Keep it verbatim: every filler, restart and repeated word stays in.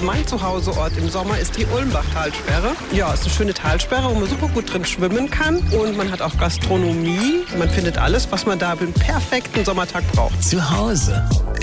mein Zuhauseort im Sommer ist die Ulmbach-Talsperre. Ja, ist eine schöne Talsperre, wo man super gut drin schwimmen kann. Und man hat auch Gastronomie. Man findet alles, was man da für einen perfekten Sommertag braucht. Zu Hause